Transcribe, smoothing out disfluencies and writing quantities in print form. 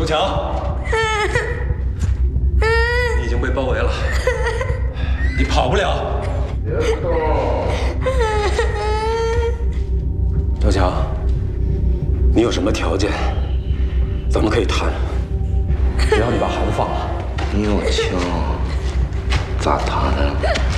周强，你已经被包围了，你跑不了。别动！周强，你有什么条件，咱们可以谈。只要你把孩子放了。 你有枪，咋谈啊？